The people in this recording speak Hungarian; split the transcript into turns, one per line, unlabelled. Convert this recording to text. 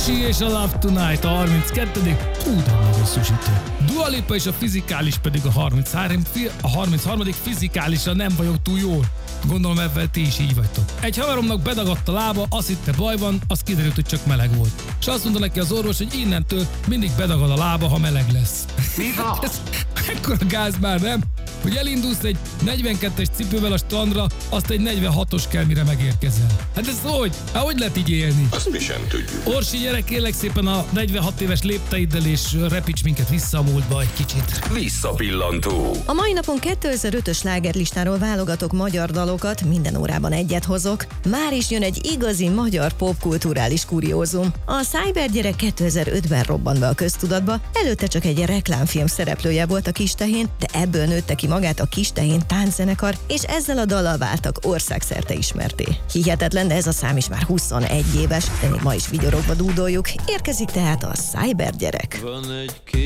Orsi és a Love Tonight a 32. Hú, de nagyon szüsítő. Dua Lipa és a Fizikális pedig a 33. Fizikálisan nem vagyok túl jól. Gondolom ebben ti is így vagytok. Egy haveromnak bedagadt a lába, azt hitte baj van, az kiderült, hogy csak meleg volt. És azt mondta neki az orvos, hogy innentől mindig bedagad a lába, ha meleg lesz.
Mi van?
Ez ekkora gáz már, nem? Hogy elindulsz egy 42-es cipővel a strandra, azt egy 46-os kell, mire megérkezel. Hát ez hogy? Hát hogy lehet így élni?
Azt mi sem tudjuk.
Orsi, gyere kérlek szépen a 46 éves lépteiddel, és repíts minket vissza a múltba egy kicsit.
Visszapillantó.
A mai napon 2005-ös slágerlistáról válogatok magyar dalokat, minden órában egyet hozok. Már is jön egy igazi magyar popkulturális kuriózum. A Cybergyerek 2005-ben robbant be a köztudatba, előtte csak egy reklámfilm szereplője volt a Kistehén, de ebből nőtte ki magát a Kistehén tánczenekar, és ezzel a dallal váltak országszerte ismerté. Hihetetlen, de ez a szám is már 21 éves, de még ma is vigyorogva dúdoljuk. Érkezik tehát a Cybergyerek.
Van egy